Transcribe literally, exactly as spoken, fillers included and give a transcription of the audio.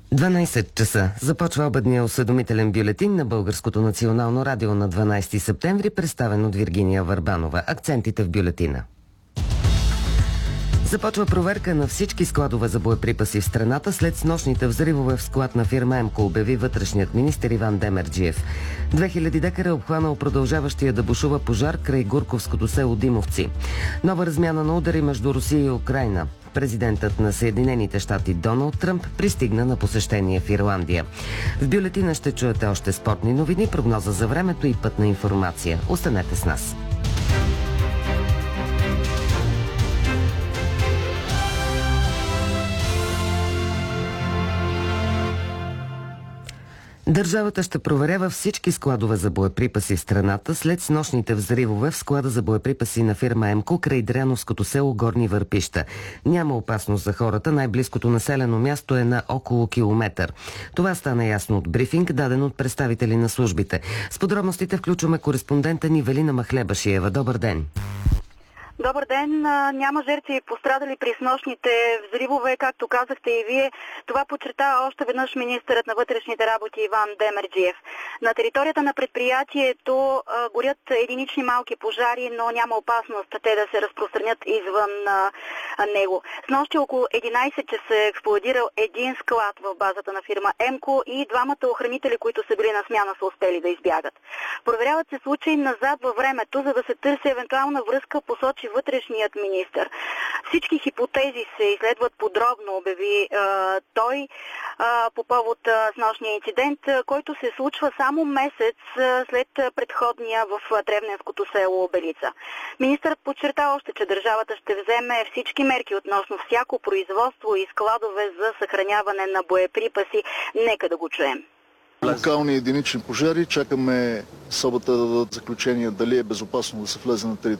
дванайсет часа. Започва обедния осведомителен бюлетин на Българското национално радио на дванайсети септември, представен от Виргиния Върбанова. Акцентите в бюлетина. Започва проверка на всички складове за боеприпаси в страната след снощните взривове в склад на фирма ЕМКО, обяви вътрешният министър Иван Демерджиев. две хиляди декара е обхванал продължаващия да бушува пожар край Гурковското село Димовци. Нова размяна на удари между Русия и Украйна. Президентът на Съединените щати Доналд Тръмп пристигна на посещение в Ирландия. В бюлетина ще чуете още спортни новини, прогноза за времето и пътна информация. Останете с нас. Държавата ще проверява всички складове за боеприпаси в страната след снощните взривове в склада за боеприпаси на фирма ЕМКО край Дряновското село Горни Върпища. Няма опасност за хората, най-близкото населено място е на около километър. Това стана ясно от брифинг, даден от представители на службите. С подробностите включваме кореспондента ни Велина Махлебашиева. Добър ден! Добър ден. Няма жертви пострадали при снощните взривове, както казахте и вие. Това подчерта още веднъж министърът на вътрешните работи Иван Демерджиев. На територията на предприятието а, горят единични малки пожари, но няма опасност те да се разпространят извън а, него. Снощи около единайсет часа е експлодирал един склад в базата на фирма ЕМКО и двамата охранители, които са били на смяна, са успели да избягат. Проверяват се случаи назад във времето, за да се търси евентуална връзка, посочи вътрешният министър. Всички хипотези се изследват подробно, обяви а, той а, по повод а, с нощния инцидент, а, който се случва само месец а, след предходния в Древненското село Белица. Министърът подчерта още, че държавата ще вземе всички мерки относно всяко производство и складове за съхраняване на боеприпаси. Нека да го чуем. Локални единични пожари. Чакаме СОБА да дадат заключение дали е безопасно да се влезе на територията